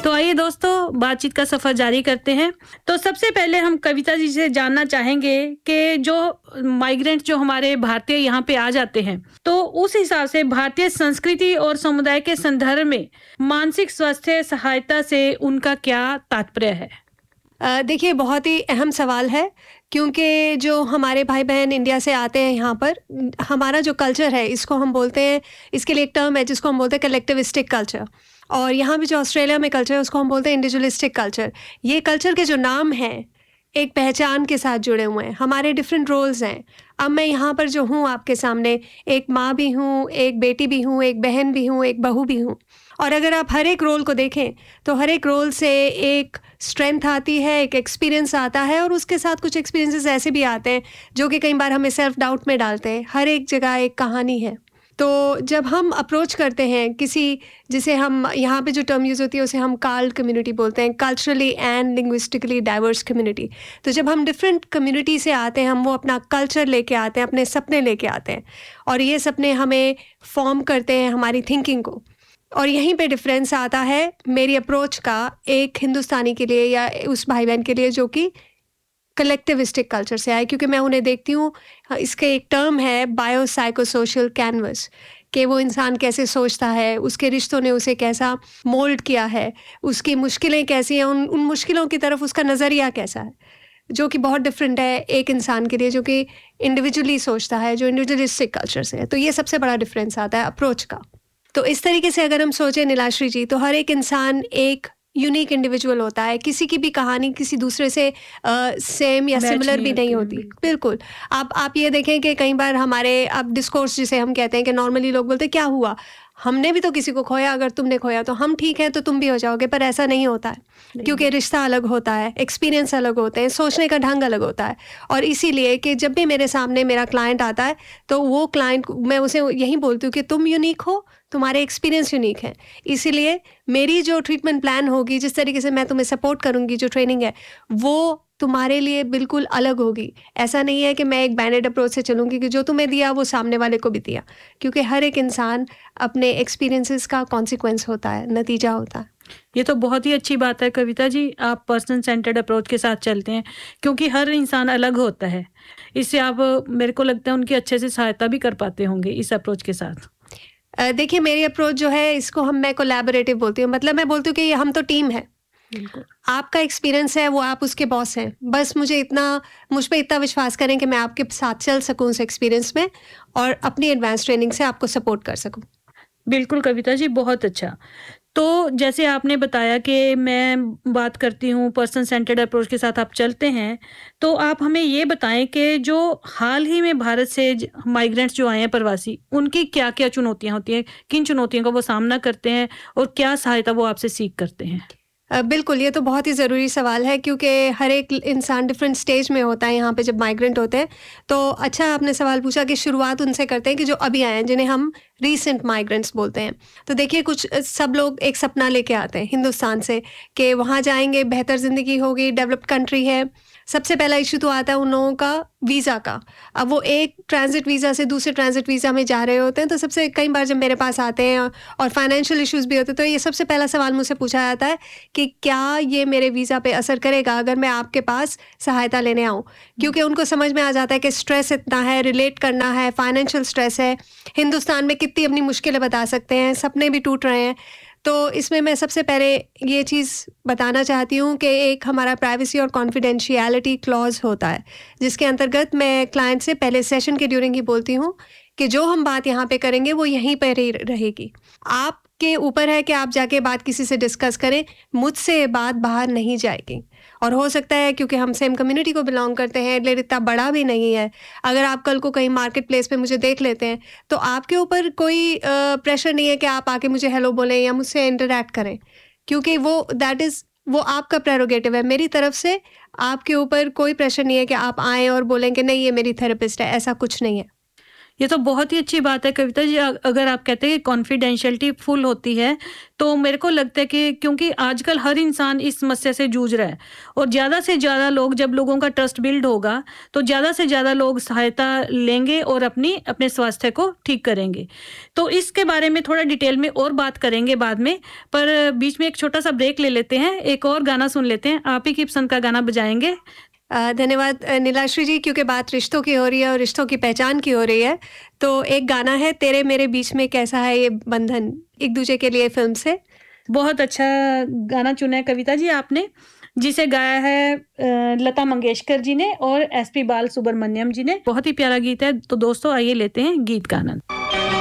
तो आइए दोस्तों, बातचीत का सफर जारी करते हैं। तो सबसे पहले हम कविता जी से जानना चाहेंगे कि जो माइग्रेंट जो हमारे भारतीय यहाँ पे आ जाते हैं, तो उस हिसाब से भारतीय संस्कृति और समुदाय के संदर्भ में मानसिक स्वास्थ्य सहायता से उनका क्या तात्पर्य है? देखिए, बहुत ही अहम सवाल है, क्योंकि जो हमारे भाई बहन इंडिया से आते हैं यहाँ पर, हमारा जो कल्चर है इसको हम बोलते हैं, इसके लिए एक टर्म है जिसको हम बोलते हैं कलेक्टिविस्टिक कल्चर। और यहाँ भी जो ऑस्ट्रेलिया में कल्चर है उसको हम बोलते हैं इंडिविजुअलिस्टिक कल्चर। ये कल्चर के जो नाम हैं एक पहचान के साथ जुड़े हुए हैं, हमारे डिफरेंट रोल्स हैं। अब मैं यहाँ पर जो हूँ आपके सामने, एक माँ भी हूँ, एक बेटी भी हूँ, एक बहन भी हूँ, एक बहू भी हूँ। और अगर आप हर एक रोल को देखें तो हर एक रोल से एक स्ट्रेंथ आती है, एक एक्सपीरियंस आता है, और उसके साथ कुछ एक्सपीरियंसेस ऐसे भी आते हैं जो कि कई बार हमें सेल्फ डाउट में डालते हैं। हर एक जगह एक कहानी है। तो जब हम अप्रोच करते हैं किसी, जिसे हम यहाँ पे जो टर्म यूज़ होती है उसे हम कार्ल्ड कम्युनिटी बोलते हैं, culturally and linguistically diverse community. तो जब हम डिफरेंट कम्युनिटी से आते हैं, हम वो अपना कल्चर लेके आते हैं, अपने सपने लेके आते हैं, और ये सपने हमें फॉर्म करते हैं हमारी थिंकिंग को। और यहीं पे डिफरेंस आता है मेरी अप्रोच का एक हिंदुस्तानी के लिए या उस भाई बहन के लिए जो कि कलेक्टिविस्टिक कल्चर से आए, क्योंकि मैं उन्हें देखती हूँ, इसके एक टर्म है बायो साइकोसोशल कैनवस, कि वो इंसान कैसे सोचता है, उसके रिश्तों ने उसे कैसा मोल्ड किया है, उसकी मुश्किलें कैसी हैं, उन मुश्किलों की तरफ उसका नज़रिया कैसा है, जो कि बहुत डिफरेंट है एक इंसान के लिए जो कि इंडिविजुअली सोचता है, जो इंडिविजुअलिस्टिक कल्चर से है। तो ये सबसे बड़ा डिफरेंस आता है अप्रोच का। तो इस तरीके से अगर हम सोचें नीलाश्री जी, तो हर एक इंसान एक यूनिक इंडिविजुअल होता है। किसी की भी कहानी किसी दूसरे से सेम या सिमिलर भी नहीं होती। बिल्कुल। आप ये देखें कि कई बार हमारे अब डिस्कोर्स जिसे हम कहते हैं कि नॉर्मली लोग बोलते हैं क्या हुआ, हमने भी तो किसी को खोया, अगर तुमने खोया तो हम ठीक है तो तुम भी हो जाओगे, पर ऐसा नहीं होता है, क्योंकि रिश्ता अलग होता है, एक्सपीरियंस अलग होते हैं, सोचने का ढंग अलग होता है। और इसीलिए कि जब भी मेरे सामने मेरा क्लाइंट आता है तो वो क्लाइंट, मैं उसे यही बोलती हूँ कि तुम यूनिक हो, तुम्हारे एक्सपीरियंस यूनिक है, इसीलिए मेरी जो ट्रीटमेंट प्लान होगी, जिस तरीके से मैं तुम्हें सपोर्ट करूँगी, जो ट्रेनिंग है वो तुम्हारे लिए बिल्कुल अलग होगी। ऐसा नहीं है कि मैं एक बैंडेड अप्रोच से चलूँगी कि जो तुम्हें दिया वो सामने वाले को भी दिया, क्योंकि हर एक इंसान अपने एक्सपीरियंसेस का कॉन्सिक्वेंस होता है, नतीजा होता है। ये तो बहुत ही अच्छी बात है कविता जी, आप पर्सन सेंटर्ड अप्रोच के साथ चलते हैं, क्योंकि हर इंसान अलग होता है। इससे आप, मेरे को लगता है, उनकी अच्छे से सहायता भी कर पाते होंगे इस अप्रोच के साथ। देखिए, मेरी अप्रोच जो है इसको मैं कोलैबोरेटिव बोलती हूँ। मतलब मैं बोलती हूँ कि हम तो टीम है। बिल्कुल। आपका एक्सपीरियंस है वो आप उसके बॉस हैं, बस मुझ पे इतना विश्वास करें कि मैं आपके साथ चल सकूं उस एक्सपीरियंस में और अपनी एडवांस ट्रेनिंग से आपको सपोर्ट कर सकूं। बिल्कुल कविता जी, बहुत अच्छा। तो जैसे आपने बताया कि मैं बात करती हूँ, पर्सन सेंटर्ड अप्रोच के साथ आप चलते हैं, तो आप हमें ये बताएं कि जो हाल ही में भारत से माइग्रेंट्स जो आए हैं, प्रवासी, उनकी क्या क्या चुनौतियाँ होती हैं, किन चुनौतियों का वो सामना करते हैं और क्या सहायता वो आपसे सीख करते हैं? बिल्कुल, ये तो बहुत ही ज़रूरी सवाल है, क्योंकि हर एक इंसान डिफरेंट स्टेज में होता है यहाँ पे जब माइग्रेंट होते हैं। तो अच्छा आपने सवाल पूछा कि शुरुआत उनसे करते हैं कि जो अभी आए हैं, जिन्हें हम रीसेंट माइग्रेंट्स बोलते हैं। तो देखिए, कुछ सब लोग एक सपना लेके आते हैं हिंदुस्तान से कि वहाँ जाएंगे, बेहतर ज़िंदगी होगी, डेवलप्ड कंट्री है। सबसे पहला इशू तो आता है उन लोगों का वीज़ा का। अब वो एक ट्रांजिट वीज़ा से दूसरे ट्रांजिट वीज़ा में जा रहे होते हैं, तो सबसे कई बार जब मेरे पास आते हैं और फाइनेंशियल इश्यूज़ भी होते हैं, तो ये सबसे पहला सवाल मुझसे पूछा जाता है कि क्या ये मेरे वीज़ा पे असर करेगा अगर मैं आपके पास सहायता लेने आऊँ? क्योंकि उनको समझ में आ जाता है कि स्ट्रेस इतना है, रिलेट करना है, फाइनेंशियल स्ट्रेस है, हिंदुस्तान में कितनी अपनी मुश्किलें बता सकते हैं, सपने भी टूट रहे हैं। तो इसमें मैं सबसे पहले ये चीज़ बताना चाहती हूँ कि एक हमारा प्राइवेसी और कॉन्फिडेंशियलिटी क्लॉज होता है, जिसके अंतर्गत मैं क्लाइंट से पहले सेशन के ड्यूरिंग ही बोलती हूँ कि जो हम बात यहाँ पे करेंगे वो यहीं पर ही रहेगी। आपके ऊपर है कि आप जाके बात किसी से डिस्कस करें, मुझसे ये बात बाहर नहीं जाएगी। और हो सकता है क्योंकि हम सेम कम्युनिटी को बिलोंग करते हैं, लेकिन इतना बड़ा भी नहीं है। अगर आप कल को कहीं मार्केट प्लेस पे मुझे देख लेते हैं, तो आपके ऊपर कोई प्रेशर नहीं है कि आप आके मुझे हेलो बोलें या मुझसे इंटरैक्ट करें, क्योंकि वो आपका प्रेरोगेटिव है। मेरी तरफ से आपके ऊपर कोई प्रेशर नहीं है कि आप आएँ और बोलें कि नहीं ये मेरी थेरेपिस्ट है, ऐसा कुछ नहीं है। ये तो बहुत ही अच्छी बात है कविता जी। अगर आप कहते हैं कि कॉन्फिडेंशियलिटी फुल होती है, तो मेरे को लगता है कि क्योंकि आजकल हर इंसान इस समस्या से जूझ रहा है और ज़्यादा से ज़्यादा लोग, जब लोगों का ट्रस्ट बिल्ड होगा, तो ज़्यादा से ज़्यादा लोग सहायता लेंगे और अपने स्वास्थ्य को ठीक करेंगे। तो इसके बारे में थोड़ा डिटेल में और बात करेंगे बाद में, पर बीच में एक छोटा-सा ब्रेक ले लेते हैं, एक और गाना सुन लेते हैं। आप ही की पसंद का गाना बजाएँगे? धन्यवाद नीलाश्री जी, क्योंकि बात रिश्तों की हो रही है और रिश्तों की पहचान की हो रही है, तो एक गाना है तेरे मेरे बीच में कैसा है ये बंधन, एक दूसरे के लिए फ़िल्म से। बहुत अच्छा गाना चुना है कविता जी आपने, जिसे गाया है लता मंगेशकर जी ने और एसपी बालसुब्रमण्यम जी ने। बहुत ही प्यारा गीत है। तो दोस्तों, आइए लेते हैं गीत का आनंद।